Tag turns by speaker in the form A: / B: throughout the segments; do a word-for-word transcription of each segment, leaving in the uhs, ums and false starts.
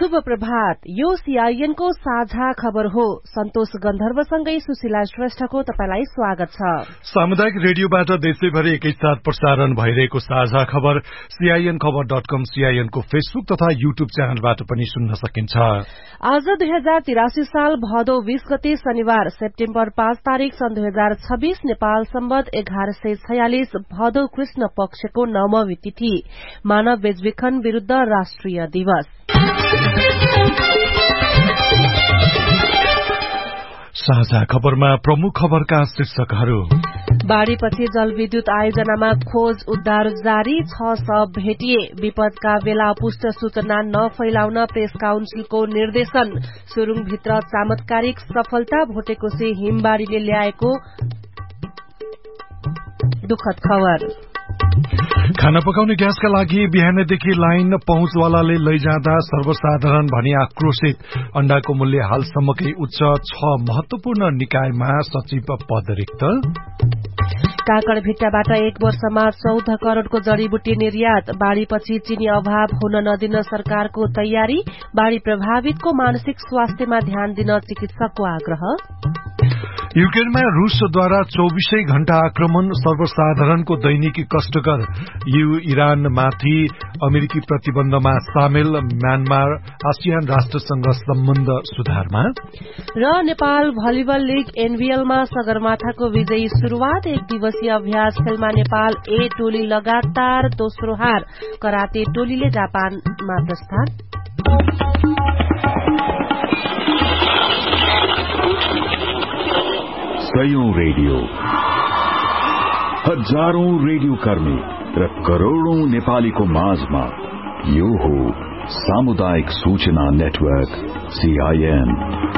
A: शुभ प्रभात। यो सीआईएन को साझा खबर हो। सन्तोष गन्धर्वसँगै सुशीला श्रेष्ठको तपाईलाई स्वागत छ।
B: सामुदायिक रेडियोबाट देशैभरि एकैसाथ प्रसारण भइरहेको साझा खबर सीआईएन खबर डट कम, सीआईएन को फेसबुक तथा यूट्यूब च्यानलबाट पनि सुन्न सकिन्छ।
A: आज दुई हजार तिरासी साल भदौ बीस गते शनिबार सेप्टेम्बर पाँच तारीक सन् दुई हजार छब्बीस नेपाल सम्बत एघार सय छयालिस भदौ कृष्ण पक्षको नवमी तिथि। मानव बेचबिखन विरूद्ध राष्ट्रिय दिवस।
B: साझा खबरमा प्रमुख खबरका शीर्षकहरू।
A: बाढ़ीपछि जलविद्युत आयोजनामा खोज उद्धार जारी, छ शव भेटिए। विपदका बेला पुष्ट सूचना नफैलाउन प्रेस काउन्सिलको निर्देशन। सुरुङभित्र चमत्कारिक सफलता, भोटेकोशी हिमबाढ़ीले ल्याएको दुखद खबर।
B: खाना पकाउने ग्यासका लागि बिहानदेखि लाइन, पहुँचवालाले लैजाँदा सर्वसाधारण भनी आक्रोशित। अण्डाको मूल्य हालसम्मकै उच्च, छ महत्वपूर्ण निकायमा सचिव पद रिक्त।
A: काकड़भिट्टाबाट एक वर्षमा चौध करोड़को जड़ीबुटी निर्यात। बाढ़ीपछि चिनी अभाव हुन नदिन सरकारको तयारी। बाढ़ी प्रभावितको मानसिक स्वास्थ्यमा ध्यान दिन चिकित्सकको आग्रह।
B: युक्रेनमा रूसद्वारा चौबीसै घण्टा आक्रमण, सर्वसाधारणको दैनिकी कष्टकर। यु इरानमाथि अमेरिकी प्रतिबन्धमा सामेल। म्यानमार आसियान राष्ट्रसँग सम्बन्ध सुधारमा।
A: र नेपाल भलिबल लीग एनबीएलमा सगरमाथाको विजयी शुरूआत। एक दिवसीय अभ्यास खेलमा नेपाल ए टोली लगातार दोस्रो हार। कराते टोलीले जापानमा प्रस्थान।
C: सयौं रेडियो, हजारौं रेडियो कर्मी र करोड़ौं नेपालीको माझमा यो हो सामुदायिक सूचना नेटवर्क सीआईएन।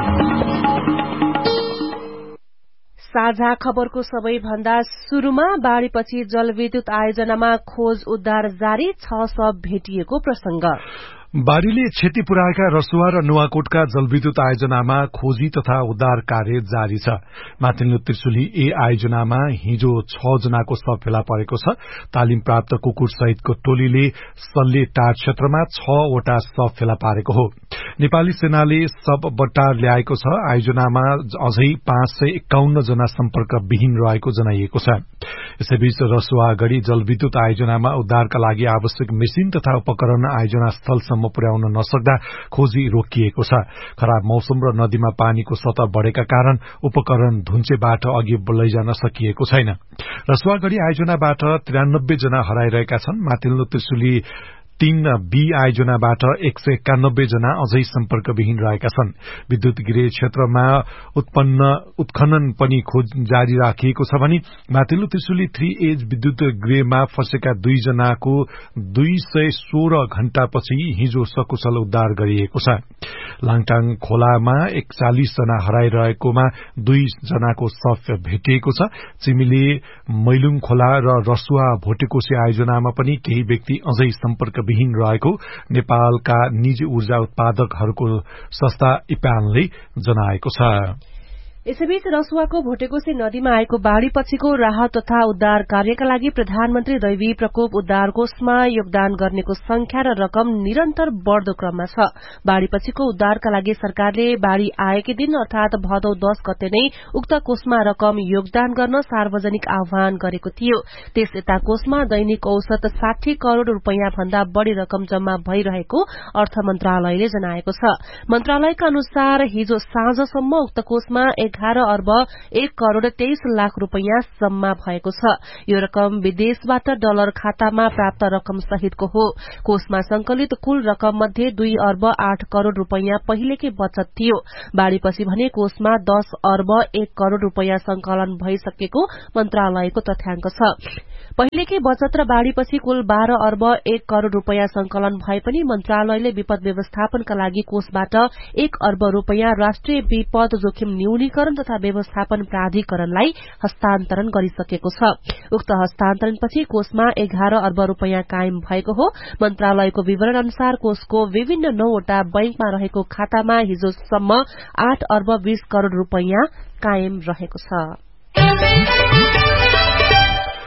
A: साझा खबरको सबैभन्दा शुरूमा बाढ़ीपछि जलविद्युत आयोजनामा खोज उद्धार जारी, छ शव भेटिएको प्रसंग।
B: बाढ़ीले क्षति पुर्याएका रसुवा र नुवाकोटका जलविद्युत आयोजनामा खोजी तथा उद्धार कार्य जारी छ। माथिल्लो त्रिशुली ए आयोजनामा हिजो छ जनाको शव फेला परेको छ। तालिम प्राप्त कुकुर सहितको टोलीले सल्ले टार क्षेत्रमा छवटा शव फेला पारेको हो। नेपाली सेनाले शव बट्टार ल्याएको छ। आयोजनामा अझै पाँच सय एकाउन्न जना सम्पर्क विहीन रहेको जनाइएको छ। यसैबीच रसुवागढ़ी जलविद्युत आयोजनामा उद्धारका लागि आवश्यक मेसिन तथा उपकरण आयोजना स्थलसम्म पुर्याउन नसक्दा खोजी रोकिएको छ। खराब मौसम र नदीमा पानीको सतह बढ़ेका कारण उपकरण धुन्चेबाट अघि लैजान सकिएको छैन। रसुवागढ़ी आयोजनाबाट त्रियानब्बे जना हराइरहेका छन्। माथिल्लो त्रिशुली तीन बी आयोजनाबाट एक सय एकानब्बे जना अझै सम्पर्कविहीन रहेका छन्। विद्युत गृह क्षेत्रमा उत्पन्न उत्खनन पनि खोज जारी राखिएको छ भने माथिल्लो त्रिशुली थ्री एज विद्युत गृहमा फँसेका दुई जनाको दुई सय सोह्र घण्टापछि हिजो सकुशल उद्धार गरिएको छ। लाङटाङ खोलामा एकचालिस जना हराइरहेकोमा दुई जनाको शव भेटिएको छ। चिमिले मैलुङ खोला र रसुवा भोटेकोशी आयोजनामा पनि केही व्यक्ति अझै सम्पर्क विहीन रहेको नेपालका निजी ऊर्जा उत्पादकहरूको संस्था इप्यानले जनाएको छ।
A: यसैबीच रसुवाको भोटेकोशी नदीमा आएको बाढ़ीपछिको राहत तथा उद्धार कार्यका लागि प्रधानमन्त्री दैवी प्रकोप उद्धार कोषमा योगदान गर्नेको संख्या र रकम निरन्तर बढ़दो क्रममा छ। बाढ़ीपछिको उद्धारका लागि सरकारले बाढ़ी आएकै दिन अर्थात भदौ दश गते नै उक्त कोषमा रकम योगदान गर्न सार्वजनिक आह्वान गरेको थियो। त्यस यता कोषमा दैनिक औसत साठी करोड़ रूपियाँ भन्दा बढ़ी रकम जम्मा भइरहेको अर्थ मन्त्रालयले जनाएको छ। मन्त्रालयका अनुसार हिजो साँझसम्म उक्त कोषमा एघार अर्ब एक करोड़ तेइस लाख रूपियाँ जम्मा भएको छ। यो रकम विदेशबाट डलर खातामा प्राप्त रकम सहितको हो। कोषमा संकलित कुल रकम मध्ये दुई अर्ब आठ करोड़ रूपियाँ पहिलेकै बचत थियो। बाढ़ीपछि भने कोषमा दस अर्ब एक करोड़ रूपियाँ संकलन भइसकेको मन्त्रालयको तथ्याङ्क छ। पहिलेकै बचत र बाढ़ीपछि कुल बाह्र अर्ब एक करोड़ रूपियाँ संकलन भए पनि मन्त्रालयले विपद व्यवस्थापनका लागि कोषबाट एक अर्ब रूपियाँ राष्ट्रिय विपद जोखिम न्यूनीकरण तथा व्यवस्थापन प्राधिकरणलाई हस्तान्तरण गरिसकेको छ। उक्त हस्तान्तरणपछि कोषमा एघार अर्ब रूपियाँ कायम भएको हो। मन्त्रालयको विवरण अनुसार कोषको विभिन्न नौवटा बैंकमा रहेको खातामा हिजोसम्म आठ अर्ब बीस करोड़ रूपियाँ कायम रहेको छ।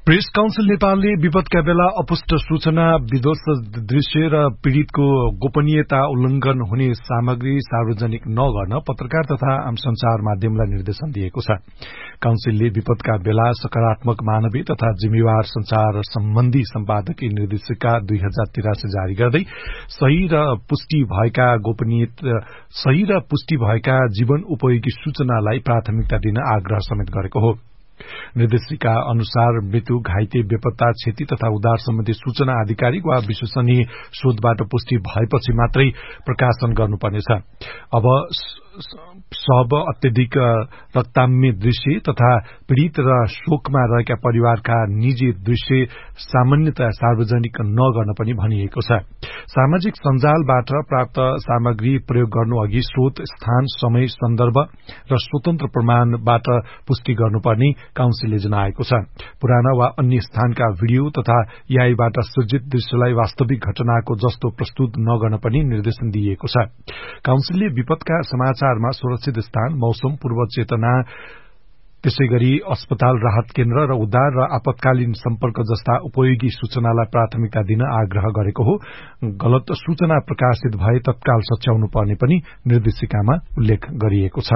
B: प्रेस काउन्सिल नेपालले विपदका बेला अपुष्ट सूचना, विध्वंस दृश्य र पीड़ितको गोपनीयता उल्लंघन हुने सामग्री सार्वजनिक नगर्न पत्रकार तथा आम संचार माध्यमलाई निर्देशन दिएको छ। काउन्सिलले विपदका बेला सकारात्मक मानवीय तथा जिम्मेवार संचार सम्बन्धी सम्पादकीय निर्देशिका दुई हजार तिरासी जारी गर्दै सही र पुष्टि भएका गोपनीय सही र पुष्टि भएका जीवन उपयोगी सूचनालाई प्राथमिकता दिन आग्रह समेत गरेको हो। निर्देशिका अनुसार मृत्यु, घाइते, बेपत्ता, क्षति तथा उद्धार सम्बन्धी सूचना आधिकारिक वा विश्वसनीय स्रोतबाट पुष्टि भएपछि मात्रै प्रकाशन गर्नुपर्नेछ। अब सब अत्यधिक रक्ताम्य दृश्य तथा पीड़ित र शोकमा रहेका परिवारका निजी दृश्य सामान्यतया सार्वजनिक नगर्न पनि भनिएको छ। सामाजिक सञ्जालबाट प्राप्त सामग्री प्रयोग गर्नु अघि स्रोत, स्थान, समय, सन्दर्भ र स्वतन्त्र प्रमाणबाट पुष्टि गर्नुपर्ने काउन्सिलले जनाएको छ। पुराना वा अन्य स्थानका भिडियो तथा एआईबाट सृजित दृश्यलाई वास्तविक घटनाको जस्तो प्रस्तुत नगर्न पनि निर्देशन दिइएको छ। काउन्सिलले विपदका समाचारमा सुरक्षित स्थान, मौसम पूर्व चेतना, त्यसैगरी अस्पताल, राहत केन्द्र र उद्धार र आपतकालीन सम्पर्क जस्ता उपयोगी सूचनालाई प्राथमिकता दिन आग्रह गरेको हो। गलत सूचना प्रकाशित भए तत्काल सच्याउनु पर्ने पनि निर्देशिकामा उल्लेख गरिएको छ।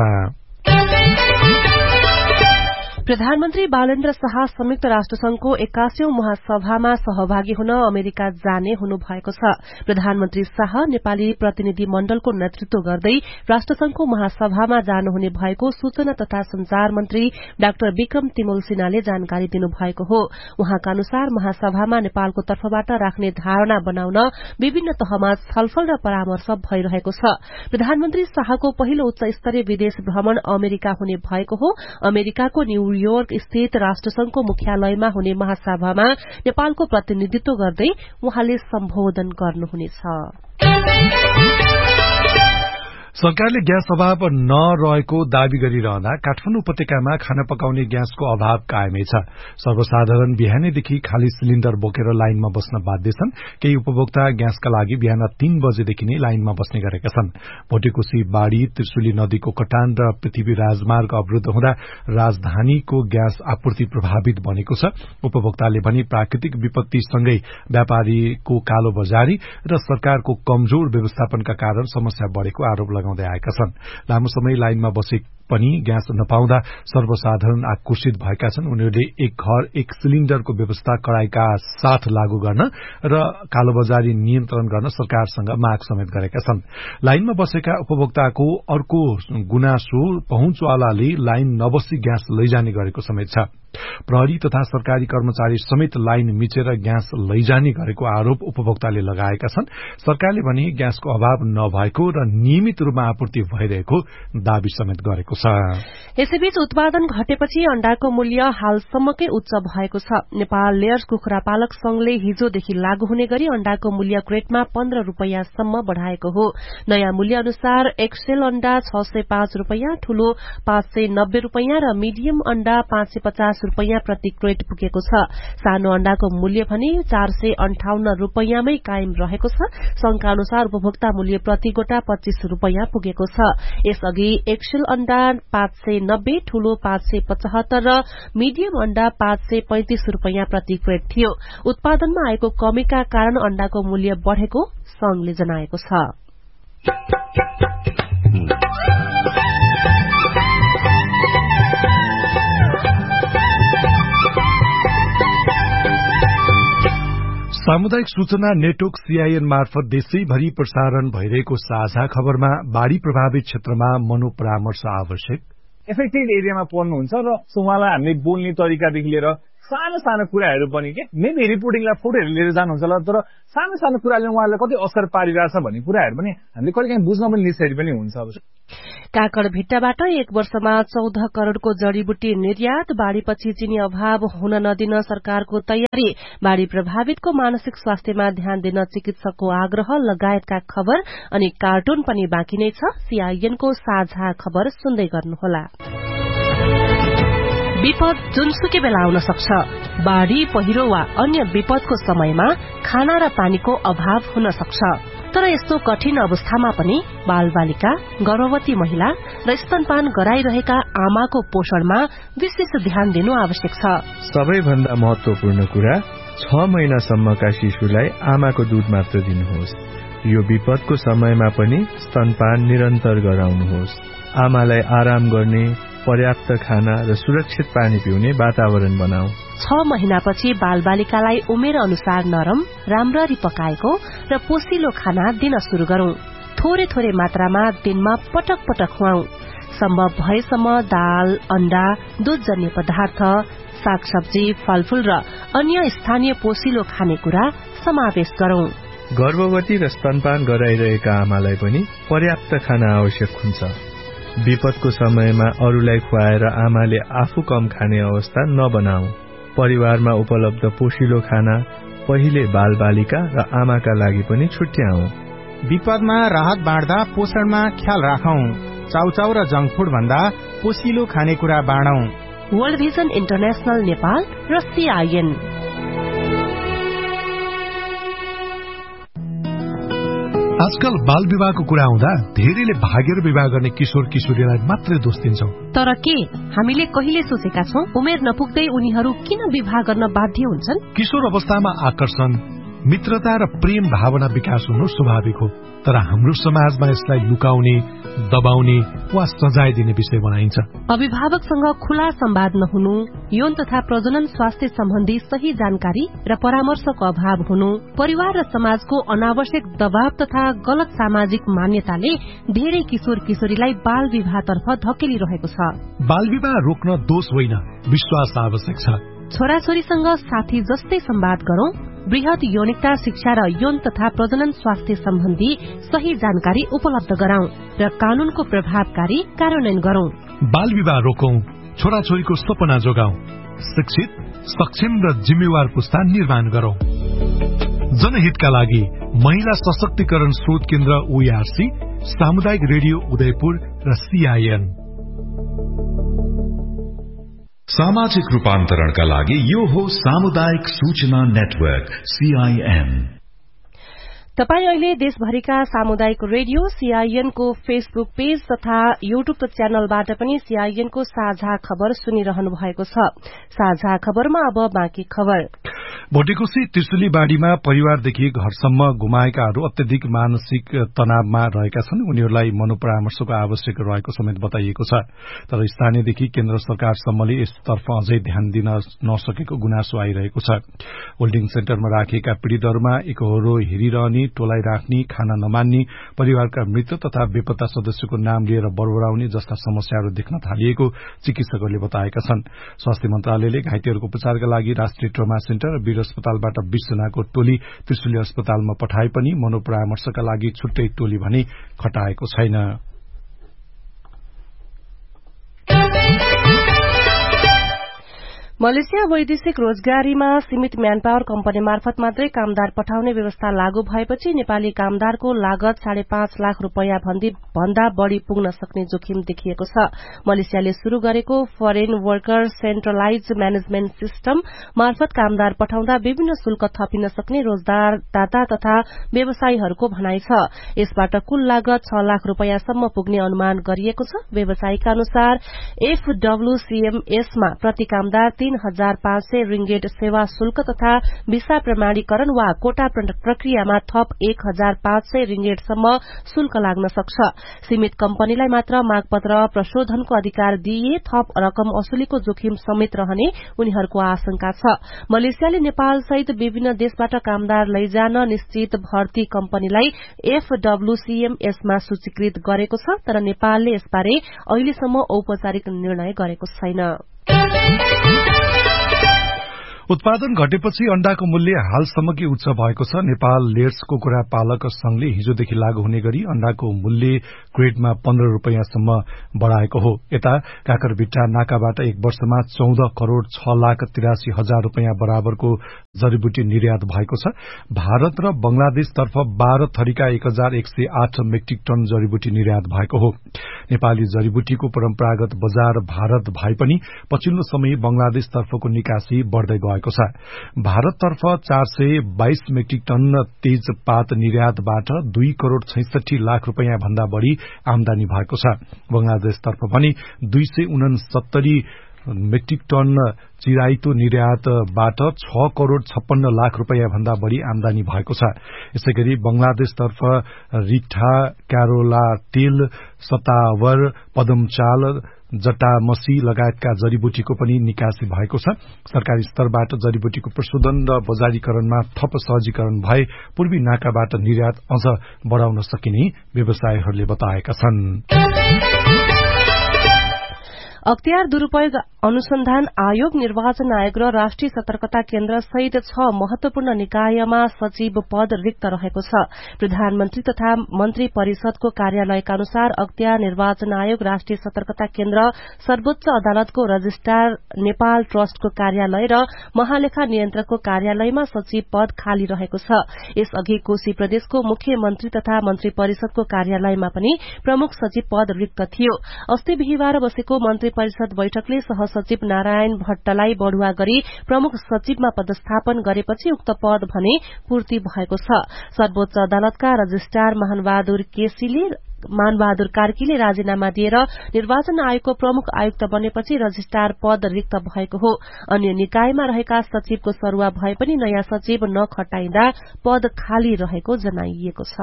A: प्रधानमन्त्री बालेन्द्र शाह संयुक्त राष्ट्रसंघको एक्कासीौं महासभामा सहभागी हुन अमेरिका जाने हुनुभएको छ। प्रधानमन्त्री शाह नेपाली प्रतिनिधि मण्डलको नेतृत्व गर्दै राष्ट्रसंघको महासभामा जानुहुने भएको सूचना तथा संचार मन्त्री डाक्टर विक्रम तिमल सिन्हाले जानकारी दिनुभएको हो। उहाँका अनुसार महासभामा नेपालको तर्फबाट राख्ने धारणा बनाउन विभिन्न तहमा छलफल र परामर्श भइरहेको छ। प्रधानमन्त्री शाहको पहिलो उच्च स्तरीय विदेश भ्रमण अमेरिका हुने भएको हो। अमेरिकाको न्यू न्यूयोर्क स्थित राष्ट्रसंघको मुख्यालयमा हुने महासभामा नेपालको प्रतिनिधित्व गर्दै उहाँले सम्बोधन गर्नुहुनेछ।
B: सरकारले ग्यास अभाव नरहेको दावी गरिरहँदा काठमाडौँ उपत्यकामा खाना पकाउने ग्यासको अभाव कायमै छ। सर्वसाधारण बिहानैदेखि खाली सिलिण्डर बोकेर लाइनमा बस्न बाध्य छन्। केही उपभोक्ता ग्यासका लागि बिहान तीन बजेदेखि नै लाइनमा बस्ने गरेका छन्। भोटेकोशी बाढ़ी, त्रिशुली नदीको कटान र पृथ्वी राजमार्ग अवरुद्ध हुँदा राजधानीको ग्यास आपूर्ति प्रभावित बनेको छ। उपभोक्ताले भने प्राकृतिक विपत्तिसँगै व्यापारीको कालो बजारी र सरकारको कमजोर व्यवस्थापनका कारण समस्या बढ़ेको आरोप लगाउँदै आएका छन्। लामो समय लाइनमा बसे पनि ग्यास नपाउँदा सर्वसाधारण आक्रोशित भएका छन्। उनीहरूले एक घर एक सिलिण्डरको व्यवस्था कडाइका साथ लागू गर्न र कालोबजारी नियन्त्रण गर्न सरकारसँग माग समेत गरेका छन्। लाइनमा बसेका उपभोक्ताको अर्को गुनासो पहुँचवालाले लाइन नबसी ग्यास लैजाने गरेको समेत छ। प्रहरी तथा सरकारी कर्मचारी समेत लाइन मिचेर ग्यास लैजाने गरेको आरोप उपभोक्ताले लगाएका छन्। सरकारले भने ग्यासको अभाव नभएको र नियमित रूपमा आपूर्ति भइरहेको दावी समेत गरेको छ।
A: यसैबीच उत्पादन घटेपछि अण्डाको मूल्य हालसम्मकै उच्च भएको छ। नेपाल लेयर्स कुखुरा पालक संघले हिजोदेखि लागू हुने गरी अण्डाको मूल्य क्रेटमा पन्ध्र रूपियाँसम्म बढ़ाएको हो। नयाँ मूल्य अनुसार एक्सेल अण्डा छ सय पाँच रूपियाँ, ठूलो पाँच सय नब्बे रूपियाँ र मिडियम अण्डा पाँच सय पचास रूपियाँ प्रति क्रेट पुगेको छ। सानो अण्डाको मूल्य भने चार सय अन्ठाउन्न रूपियाँमै कायम रहेको छ। संघका अनुसार उपभोक्ता मूल्य प्रति गोटा पच्चीस रूपियाँ पुगेको छ। यसअघि एक्सेल अण्डा पाँच सय नब्बे, ठूलो पाँच सय पचहत्तर र मिडियम अण्डा पाँच सय पैंतिस रूपियाँ प्रति क्रेट थियो। उत्पादनमा आएको कमीका कारण अण्डाको मूल्य बढ़ेको संघले जनाएको छ।
B: सामुदायिक सूचना नेटवर्क सीआईएन मार्फत देशैभरि प्रसारण भइरहेको साझा खबरमा बाढ़ी प्रभावित क्षेत्रमा मनोपरामर्श आवश्यक।
D: एफेक्टेड एरियामा पर्नुहुन्छ र उहाँलाई हामीले बोल्ने तरिकादेखि लिएर सानो सानो कुराहरू पनि के मेबी रिपोर्टिङलाई फोटोहरू लिएर जानुहुन्छ होला, तर सानो सानो कुराले उहाँलाई कति असर पारिरहेछ भन्ने कुराहरू पनि हामीले कहिलेकाहीँ बुझ्न पनि नेसेसरी पनि हुन्छ। अब
A: काकड भिट्टाबाट एक वर्षमा चौध करोड़को जड़ीबुटी निर्यात, बाढ़ीपछि चिनी अभाव हुन नदिन सरकारको तयारी, बाढ़ी प्रभावितको मानसिक स्वास्थ्यमा ध्यान दिन चिकित्सकको आग्रह लगायतका खबर अनि कार्टुन पनि बाँकी नै छ। सीआईएनको साझा खबर सुन्दै गर्नुहोला। विपद जुनसुकै बेला आउन सक्छ। बाढ़ी, पहिरो वा अन्य विपदको समयमा खाना र पानीको अभाव हुन सक्छ। तर यस्तो कठिन अवस्थामा पनि बालबालिका, गर्भवती महिला र स्तनपान गराइरहेका आमाको पोषणमा विशेष ध्यान दिनु आवश्यक छ।
E: सबैभन्दा महत्वपूर्ण कुरा, छ महिनासम्मका शिशुलाई आमाको दूध मात्र दिनुहोस्। यो विपदको समयमा पनि स्तनपान निरन्तर गराउनुहोस्। आमालाई आराम गर्ने, पर्याप्त खाना र सुरक्षित पानी पिउने वातावरण बनाऊ।
A: छ महिनापछि बालबालिकालाई उमेर अनुसार नरम, राम्ररी पकाएको र पोसिलो खाना दिन शुरू गरौं। थोरै थोरै मात्रामा दिनमा पटक पटक खुवाऊ। सम्भव भएसम्म दाल, अण्डा, दूधजन्य पदार्थ, सागसब्जी, फलफूल र अन्य स्थानीय पोसिलो खानेकुरा समावेश गरौं।
E: गर्भवती र स्तनपान गराइरहेका आमालाई पनि पर्याप्त खाना आवश्यक हुन्छ। विपदको समयमा अरूलाई खुवाएर आमाले आफू कम खाने अवस्था नबनाऊ। परिवारमा उपलब्ध पोषिलो खाना पहिले बालबालिका र आमाका लागि पनि छुट्याऊ।
F: विपदमा राहत बाँड्दा पोषणमा ख्याल राखौं। चाउचाउ र जंक फूड भन्दा पोषिलो खानेकुरा बाँडौं।
A: वर्ल्ड भिजन इन्टरनेशनल नेपाल र सीआईएन।
B: आजकल बाल विवाहको कुरा आउँदा धेरैले भागेर विवाह गर्ने किशोर किशोरीलाई मात्रै दोष दिन्छौं।
A: तर के हामीले कहिले सोचेका छौं उमेर नपुग्दै उनीहरू किन विवाह गर्न बाध्य हुन्छन्?
B: किशोर अवस्थामा आकर्षण, मित्रता र प्रेम भावना विकास हुनु स्वाभाविक हो, तर हाम्रो समाजमा यसलाई लुकाउने, दबाउने वा सजाय दिने विषय बनाइन्छ।
A: अभिभावकसँग खुला संवाद नहुनु, यौन तथा प्रजनन स्वास्थ्य सम्बन्धी सही जानकारी र परामर्शको अभाव हुनु, परिवार र समाजको अनावश्यक दबाव तथा गलत सामाजिक मान्यताले धेरै किशोर किशोरीलाई बाल विवाहतर्फ धकेलिरहेको छ।
B: बाल विवाह रोक्न दोष होइन, विश्वास आवश्यक छ।
A: छोराछोरीसँग साथी जस्तै संवाद गरौं, वृहत यौनिकता शिक्षा र यौन तथा प्रजनन स्वास्थ्य सम्बन्धी सही जानकारी उपलब्ध गराउँ र कानूनको प्रभावकारी कार्यान्वयन गरौं।
B: बाल विवाह रोकौं, छोराछोरीको सपना जोगाउँ, शिक्षित, सक्षम र जिम्मेवार पुस्ता निर्माण गरौं। जनहितका लागि महिला सशक्तिकरण शोध केन्द्र ओईआरसी, सामुदायिक रेडियो उदयपुर र सीआईएन।
C: सामाजिक रूपान्तरणका लागि यो हो सामुदायिक सूचना नेटवर्क सीआईएन।
A: तपाई अहिले देशभरिका सामुदायिक रेडियो सीआईएन को फेसबुक पेज तथा यूट्यूब च्यानलबाट पनि सीआईएन को साझा खबर सुनिरहनु भएको छ। साझा खबरमा अब बाँकी खबर।
B: भोटेकोशी त्रिशुली बाढ़ीमा परिवारदेखि घरसम्म गुमाएकाहरू अत्यधिक मानसिक तनावमा रहेका छन्। उनीहरूलाई मनोपरामर्शको आवश्यक रहेको समेत बताइएको छ। तर स्थानीयदेखि केन्द्र सरकारसम्मले यसतर्फ अझै ध्यान दिन नसकेको गुनासो आइरहेको छ। होल्डिङ सेन्टरमा राखिएका पीड़ितहरूमा एकहोरो हेरिरहने, टोलाई राख्ने, खाना नमान्ने, परिवारका मृत तथा बेपत्ता सदस्यको नाम लिएर बरबराउने जस्ता समस्याहरू देख्न थालिएको चिकित्सकहरूले बताएका छन्। स्वास्थ्य मन्त्रालयले घाइतेहरूको उपचारका लागि राष्ट्रिय ट्रमा सेन्टर र वीर अस्पतालबाट बीस जनाको टोली त्रिशुली अस्पतालमा पठाए पनि मनोपरामर्शका लागि छुट्टै टोली भने खटाएको छैन।
A: मलेसिया वैदेशिक रोजगारीमा सीमित म्यानपावर कम्पनी मार्फत मात्रै कामदार पठाउने व्यवस्था लागू भएपछि नेपाली कामदारको लागत साढे पाँच लाख रूपियाँ भन्दा बढ़ी पुग्न सक्ने जोखिम देखिएको छ। मलेसियाले शुरू गरेको foreign worker centralise management system मार्फत कामदार पठाउँदा विभिन्न शुल्क थपिन सक्ने रोजगारदाता तथा व्यवसायीहरूको भनाइ छ। यसबाट कुल लागत छ लाख रूपियाँसम्म पुग्ने अनुमान गरिएको छ। व्यवसायीका अनुसार एफडब्ल्यूसीएमएसमा प्रति कामदार तीन हजार पाँच सय रिंगेट सेवा शुल्क तथा भिसा प्रमाणीकरण वा कोटा प्रक्रियामा थप एक हजार पाँच सय रिंगेटसम्म शुल्क लाग्न सक्छ। सीमित कम्पनीलाई मात्र मागपत्र प्रशोधनको अधिकार दिइए थप रकम असुलीको जोखिम समेत रहने उनीहरूको आशंका छ। मलेसियाले नेपाल सहित विभिन्न देशबाट कामदार लैजान निश्चित भर्ती कम्पनीलाई एफडब्ल्यूसीएमएसमा सूचीकृत गरेको छ, तर नेपालले यसबारे अहिलेसम्म औपचारिक निर्णय गरेको छैन।
B: उत्पादन घटेपछि अण्डाको मूल्य हालसम्मकै उच्च भएको छ। नेपाल लेयर्स कुखुरा पालक संघले हिजोदेखि लागू हुने गरी अण्डाको मूल्य क्रेटमा पन्ध्र रूपियाँसम्म बढ़ाएको हो। यता काकरभिट्टा नाकाबाट एक वर्षमा चौध करोड़ छ लाख तिरासी हजार रूपियाँ बराबरको जडीबुटी निर्यात भएको छ। भारत र बंगलादेशतर्फ बाह्र थरीका एक हजार एक सय आठ मेट्रिक टन जडीबुटी निर्यात भएको हो। नेपाली जडीबुटीको परम्परागत बजार भारत भए पनि पछिल्लो समय बंगलादेशतर्फको निकासी बढ़दै गएको छ। भारततर्फ चार सय बाइस मेट्रिक टन तेजपात निर्यातबाट दुई करोड़ छैसठी लाख रूपियाँ भन्दा बढ़ी आमदानी भएको छ। बंगलादेशतर्फ पनि दुई सय उनसत्तरी मेट्रिक टन चिराइतो निर्यातबाट छ करोड़ छप्पन्न लाख रूपियाँ भन्दा बढ़ी आमदानी भएको छ। यसैगरी बंगलादेशतर्फ रिठा, क्यारोला तेल, सतावर, पदमचाल, जटामसी लगायतका जडीबुटीको पनि निकासी भएको छ। सरकारी स्तरबाट जडीबुटीको प्रशोधन र बजारीकरणमा थप सहजीकरण भए पूर्वी नाकाबाट निर्यात अझ बढ़ाउन सकिने व्यवसायीहरूले बताएका छन्।
A: अख्तियार दुरूपयोग अनुसन्धान आयोग, निर्वाचन आयोग र राष्ट्रिय सतर्कता केन्द्र सहित छ महत्वपूर्ण निकायमा सचिव पद रिक्त रहेको छ। प्रधानमन्त्री तथा मन्त्री परिषदको कार्यालयका अनुसार अख्तियार निर्वाचन आयोग, राष्ट्रिय सतर्कता केन्द्र, सर्वोच्च अदालतको रजिस्ट्रार, नेपाल ट्रस्टको कार्यालय र महालेखा नियन्त्रकको कार्यालयमा सचिव पद खाली रहेको छ। यसअघि कोशी प्रदेशको मुख्यमन्त्री तथा मन्त्री परिषदको कार्यालयमा पनि प्रमुख सचिव पद रिक्त थियो। अस्ति बिहीबार बसेको मन्त्री परिषद बैठकले सहसचिव नारायण भट्टलाई बढ़ुवा गरी प्रमुख सचिवमा पदस्थापन गरेपछि उक्त पद भने पूर्ति भएको छ। सर्वोच्च अदालतका रजिस्ट्रार महानबहादुर केसीले मानबहादुर कार्कीले राजीनामा दिएर निर्वाचन आयोगको प्रमुख आयुक्त बनेपछि रजिस्ट्रार पद रिक्त भएको हो। अन्य निकायमा रहेका सचिवको सरुवा भए पनि नयाँ सचिव नखटाइँदा पद खाली रहेको जनाइएको छ।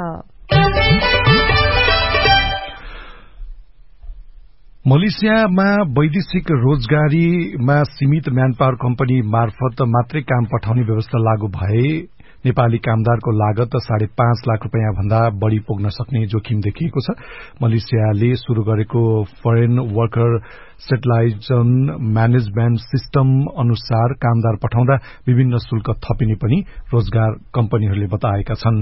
B: मलेसियामा वैदेशिक रोजगारीमा सीमित म्यानपावर कम्पनी मार्फत मात्रै काम पठाउने व्यवस्था लागू भए नेपाली कामदारको लागत साढे पाँच लाख रूपियाँ भन्दा बढ़ी पुग्न सक्ने जोखिम देखिएको छ। मलेसियाले शुरू गरेको फरेन वर्कर सेटलाइजन म्यानेजमेन्ट सिस्टम अनुसार कामदार पठाउँदा विभिन्न शुल्क थपिने पनि रोजगार कम्पनीहरूले बताएका छन्।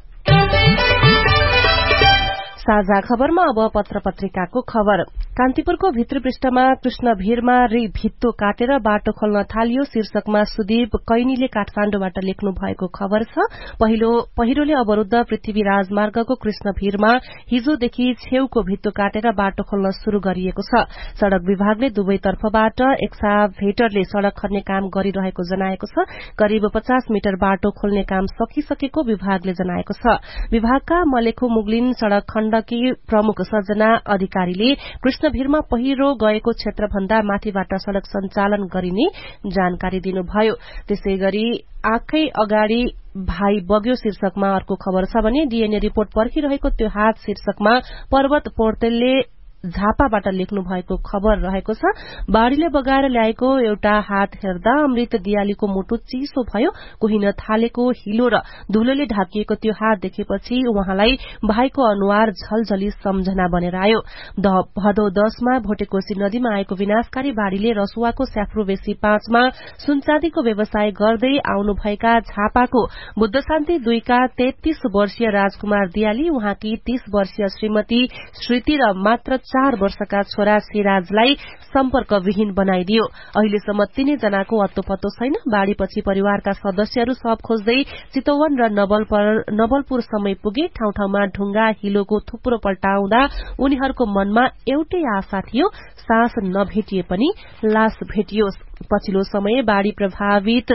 A: साझा खबरमा अब पत्र पत्रिकाको खबर। कान्तिपुरको भित्री पृष्ठमा कृष्ण भीरमा रि भित्तो काटेर बाटो खोल्न थालियो शीर्षकमा सुदीप कैनीले काठमाण्डुबाट लेख्नु भएको खबर छ। पहिलो पहिरोले अवरूद्ध पृथ्वी राजमार्गको कृष्ण भीरमा हिजोदेखि छेउको भित्तो काटेर बाटो खोल्न शुरू गरिएको छ। सड़क विभागले दुवैतर्फबाट एक्साभेटरले सड़क खन्ने काम गरिरहेको जनाएको छ। करिब पचास मिटर बाटो खोल्ने काम सकिसकेको विभागले जनाएको छ। विभागका मलेखु मुगलिन सड़क खण्डकी प्रमुख सजना अधिकारीले कृष्ण भीरमा पहिरो गएको क्षेत्रभन्दा माथिबाट सड़क सञ्चालन गरिने जानकारी दिनुभयो। त्यसैगरी आँखै अगाडि भाइ बग्यो शीर्षकमा अर्को खबर छ भने डीएनए रिपोर्ट पर्खिरहेको त्यो हात शीर्षकमा पर्वत पोर्तेलले झापाबाट लेख्नु भएको खबर रहेको छ। बाढ़ीले बगाएर ल्याएको एउटा हात हेर्दा अमृत दियालीको मुटु चिसो भयो। कुहिन थालेको हिलो र धुलोले ढाकिएको त्यो हात देखेपछि उहाँलाई भाइको अनुहार झलझली सम्झना बनेर आयो। भदौ दशमा भोटेकोशी नदीमा आएको विनाशकारी बाढ़ीले रसुवाको स्याफ्रोबेसी पाँचमा सुनचाँदीको व्यवसाय गर्दै आउनुभएका झापाको बुद्ध शान्ति दुईका तेत्तीस वर्षीय राजकुमार दियाली, उहाँकी तीस वर्षीय श्रीमती श्रुति र मात्र चार वर्षका छोरा सिराजलाई सम्पर्कविहीन बनाइदियो। अहिलेसम्म तीनै जनाको अत्तो पत्तो छैन। बाढ़ीपछि परिवारका सदस्यहरू शव खोज्दै चितवन र नवलपुर समय पुगे। ठाउँ ठाउँमा ढुङ्गा हिलोको थुप्रो पल्टाउँदा उनीहरूको मनमा एउटै आशा थियो, सास नभेटिए पनि लास भेटियोस्। पछिल्लो समय बाढ़ी प्रभावित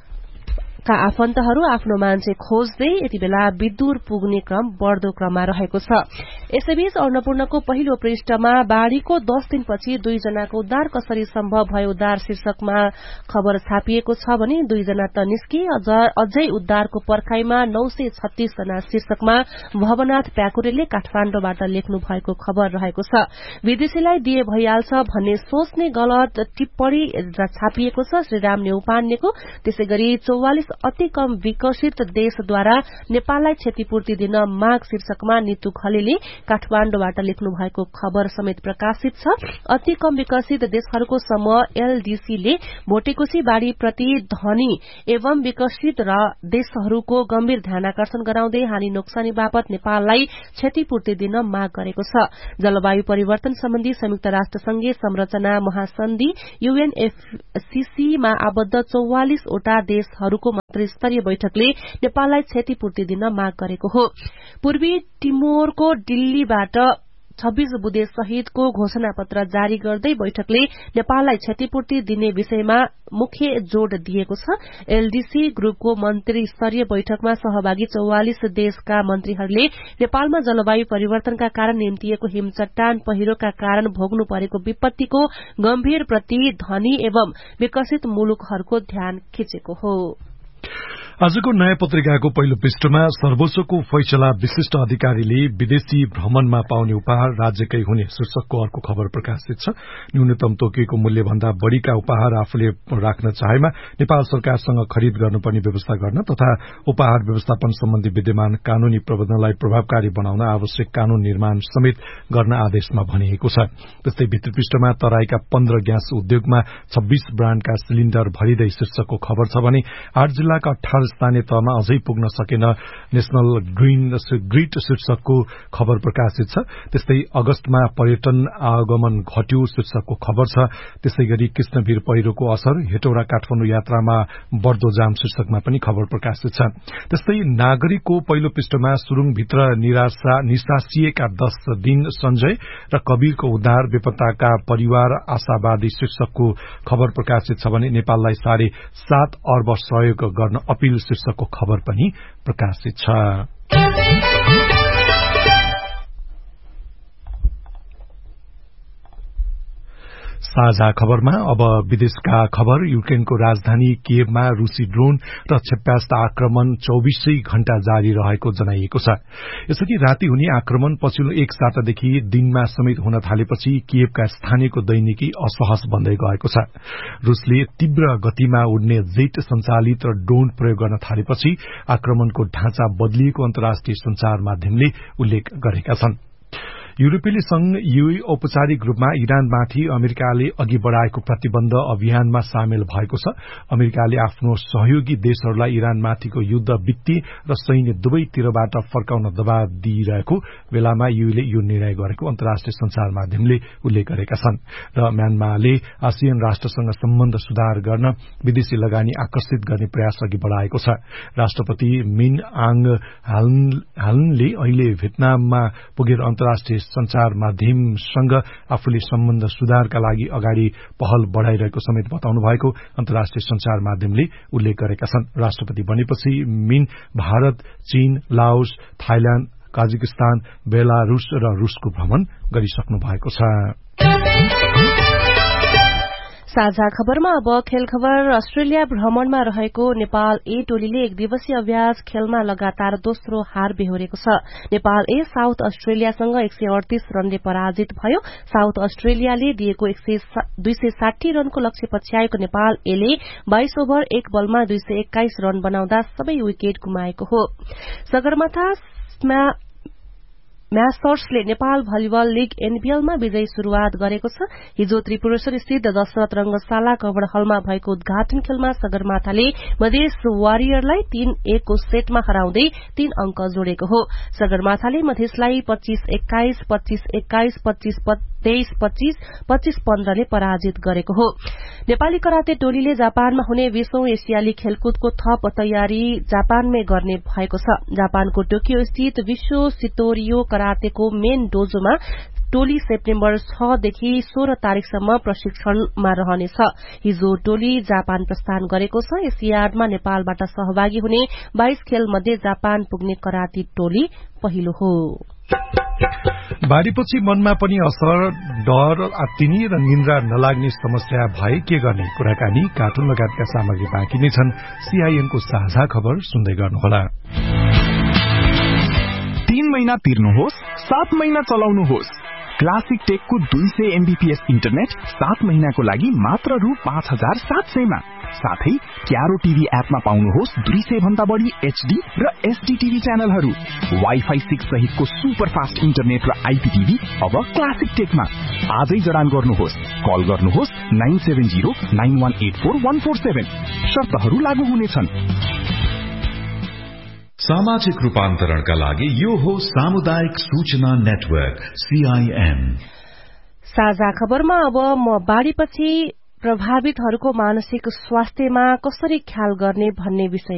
A: का आफन्तहरू आफ्नो मान्छे खोज्दै यति बेला विदुर पुग्ने क्रम बढ़दो क्रममा रहेको छ। यसैबीच अन्नपूर्णको पहिलो पृष्ठमा बाढ़ीको दश दिनपछि दुईजनाको उद्धार कसरी सम्भव भयो उद्धार शीर्षकमा खबर छापिएको छ भने दुईजना त निस्के अझै उद्धारको पर्खाईमा नौ सय छत्तीस जना शीर्षकमा भवनाथ प्याकुरेले काठमाण्डुबाट लेख्नु भएको खबर रहेको छ। विदेशीलाई दिए भइहाल्छ भन्ने सोच्ने गलत टिप्पणी छापिएको छ श्रीराम नेउपान्नेको। त्यसैगरी चौवालिस अति कम विकसित देशद्वारा नेपाललाई क्षतिपूर्ति दिन माग शीर्षकमा नितु खलेले काठमाण्डुबाट लेख्नु भएको खबर समेत प्रकाशित छ। अति कम विकसित देशहरूको समूह एलडीसीले भोटेकोशी बाढ़ी प्रति धनी एवं विकसित र देशहरूको गम्भीर ध्यानाकर्षण गराउँदै हानि नोक्सानी बापत नेपाललाई क्षतिपूर्ति दिन माग गरेको छ। जलवायु परिवर्तन सम्बन्धी संयुक्त राष्ट्र संघीय संरचना महासन्धि यूएनएफसीसीमा आबद्ध चौवालिसवटा देशहरूको स्तरीय बैठकले नेपाललाई क्षतिपूर्ति दिन माग गरेको हो। पूर्वी टिमोरको दिल्लीबाट छब्बीस बुँदे सहितको घोषणा पत्र जारी गर्दै बैठकले नेपाललाई क्षतिपूर्ति दिने विषयमा मुख्य जोड़ दिएको छ। एलडीसी ग्रुपको मन्त्री स्तरीय बैठकमा सहभागी चौवालिस देशका मन्त्रीहरूले नेपालमा जलवायु परिवर्तनका कारण निम्तिएको हिमचट्टान पहिरोका कारण भोग्नु परेको विपत्तिको गम्भीर प्रति धनी एवं विकसित मुलुकहरूको ध्यान खिचेको हो।
B: आजको नयाँ पत्रिकाको पहिलो पृष्ठमा सर्वोच्चको फैसला विशिष्ट अधिकारीले विदेशी भ्रमणमा पाउने उपहार राज्यकै हुने शीर्षकको अर्को खबर प्रकाशित छ। न्यूनतम तोकिएको मूल्य भन्दा बढ़ीका उपहार आफूले राख्न चाहेमा नेपाल सरकारसँग खरिद गर्नुपर्ने व्यवस्था गर्न तथा उपहार व्यवस्थापन सम्बन्धी विद्यमान कानूनी प्रबन्धनलाई प्रभावकारी बनाउन आवश्यक कानून निर्माण समेत गर्न आदेशमा भनिएको छ। त्यस्तै भित्री पृष्ठमा तराईका पन्ध्र ग्यास उद्योगमा छब्बीस ब्राण्डका सिलिण्डर भरिँदै शीर्षकको खबर छ भने आठ जिल्लाका अठार स्थानीय तहमा अझै पुग्न सकेन नेशनल ग्रीन ग्रिड शीर्षकको खबर प्रकाशित छ। त्यस्तै अगस्तमा पर्यटन आगमन घट्यो शीर्षकको खबर छ। त्यसै गरी कृष्णवीर पहिरोको असर हेटौडा काठमाडौँ यात्रामा बढ्दो जाम शीर्षकमा पनि खबर प्रकाशित छ। त्यस्तै नागरिकको पहिलो पृष्ठमा सुरुङभित्र निसासिएका दश दिन सञ्जय र कवीरको उद्धार बेपत्ताका परिवार आशावादी शीर्षकको खबर प्रकाशित छ भने नेपाललाई साढे सात अर्ब सहयोग गर्न अपील शीर्षकको खबर पनि प्रकाशित छ। साझा खबरमा अब विदेशका खबर। युक्रेनको राजधानी कियेभमा रूसी ड्रोन र क्षेप्यास्त्र आक्रमण चौबीसै घण्टा जारी रहेको जनाइएको छ। यसअघि राति हुने आक्रमण पछिल्लो एक सातादेखि दिनमा समेत हुन थालेपछि कियेभका स्थानीयको दैनिकी असहज बन्दै गएको छ। रूसले तीव्र गतिमा उड्ने जेट सञ्चालित र ड्रोन प्रयोग गर्न थालेपछि आक्रमणको ढाँचा बदलिएको अन्तर्राष्ट्रिय संचार माध्यमले उल्लेख गरेका छन्। युरोपेली संघ यूई औपचारिक रूपमा इरानमाथि अमेरिकाले अघि बढ़ाएको प्रतिबन्ध अभियानमा सामेल भएको छ। अमेरिकाले आफ्नो सहयोगी देशहरूलाई इरानमाथिको युद्ध वित्तीय र सैन्य दुवैतिरबाट फर्काउन दबाव दिइरहेको बेलामा यूईले यो निर्णय गरेको अन्तर्राष्ट्रिय संचार माध्यमले उल्लेख गरेका छन्। र म्यानमारले आसियान राष्ट्रसँग सम्बन्ध सुधार गर्न विदेशी लगानी आकर्षित गर्ने प्रयास अघि बढ़ाएको छ। राष्ट्रपति मिन आङ हालनले अहिले भियतनाममा पुगेर अन्तर्राष्ट्रिय संचार माध्यमसँग आफूले सम्बन्ध सुधारका लागि अगाडि पहल बढ़ाइरहेको समेत बताउनु भएको अन्तर्राष्ट्रिय संचार माध्यमले उल्लेख गरेका छन्। राष्ट्रपति बनेपछि मिन भारत, चीन, लाओस, थाइल्याण्ड, काजाकिस्तान, बेलारूस र रूसको भ्रमण गरिसक्नु भएको छ।
A: साझा खबरमा अब खेल खबर। अस्ट्रेलिया भ्रमणमा रहेको नेपाल ए टोलीले एक दिवसीय अभ्यास खेलमा लगातार दोस्रो हार बेहोरेको छ। नेपाल ए साउथ अस्ट्रेलियासँग एक सय अडतीस रनले पराजित भयो। साउथ अस्ट्रेलियाले दिएको दुई सय साठी रनको लक्ष्य पछ्याएको नेपाल एले बाइस ओभर एक बलमा दुई सय एक्काइस रन बनाउँदा सबै विकेट गुमाएको हो। सगरमाथा म्यास्टर्सले नेपाल भलिबल लीग एनबीएलमा विजयी शुरूआत गरेको छ। हिजो त्रिपुरेश्वर स्थित दशरथ रंगशाला कभर हलमा भएको उद्घाटन खेलमा सगरमाथाले मधेस वारियरलाई तीन एक को सेटमा हराउँदै तीन अंक जोडेको हो। सगरमाथाले मधेसलाई पच्चीस एक्काइस, पच्चीस एक्काइस, पच्चीस तेइस पच्चीस, पच्चीस पन्ध्रले पराजित गरेको हो। नेपाली कराते टोलीले जापानमा हुने बीसौं एसियाली खेलकुदको थप तयारी जापानमै गर्ने भएको छ। जापानको टोकियो स्थित विश्व सितोरियो करातेको मेन डोजोमा टोली सेप्टेम्बर छ देखि सोह्र तारीकसम्म प्रशिक्षणमा रहनेछ। हिजो टोली जापान प्रस्थान गरेको छ। एसियाडमा नेपालबाट सहभागी हुने बाइस खेल मध्ये जापान पुग्ने कराते टोली पहिलो हो।
B: बाढ़ीपछि मनमा पनि असर, डर, आत्तिनी र निन्द्रा नलाग्ने समस्या भए के गर्ने? कुराकानी, कार्टुन लगायतका सामग्री बाँकी नै छन्। सीआईएनको साझा खबर सुन्दै गर्नुहोला।
G: तीन महिना तिर्नुहोस्, सात महिना चलाउनुहोस्। क्लासिक टेकको दुई सय एमबीपीएस इन्टरनेट सात महिनाको लागि मात्र रु पाँच हजार सात सयमा। साथै क्यारो टीभी एपमा पाउनुहोस् दुई सय भन्दा बढी एचडी र एसडी टीभी च्यानलहरू। वाइफाई सिक्स सहितको सुपर फास्ट इन्टरनेट र आईपीटीभी अब क्लासिक टेकमा। आजै जडान गर्नुहोस्। कल गर्नुहोस् nine seven zero nine one eight four one four seven. शर्तहरू लागू हुनेछन्।
C: सामाजिक रूपान्तरणका लागि यो हो सामुदायिक सूचना नेटवर्क सीआईएम।
A: साझा खबरमा अब म बाढ़ीपछि प्रभावितहरूको मानसिक स्वास्थ्यमा कसरी ख्याल गर्ने भन्ने विषय